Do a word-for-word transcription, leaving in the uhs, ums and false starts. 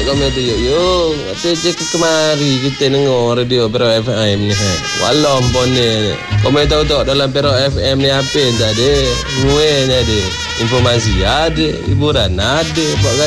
komen tu yuk yuk. Kita cek kemari kita dengar radio Perak F M ni. Walau pun ni. Komen tahu tak dalam Perak F M ni apa yang tak ada. Nguen ada. Informasi ada. Hiburan ada.